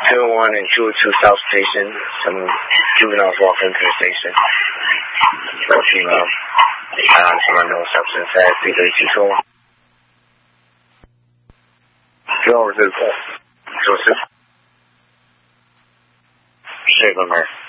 201 and 202 South Station. Some juveniles walked into the station. A female. Some unknown substance at 332. Joe, this is Joseph. Shaven, man.